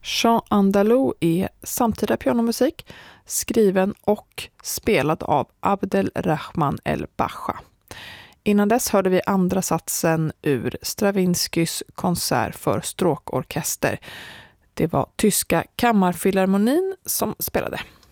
Chant Andalou är samtida pianomusik, skriven och spelad av Abdelrahman el-Bacha. Innan dess hörde vi andra satsen ur Stravinskys konsert för stråkorkester. Det var tyska kammarfilharmonin som spelade.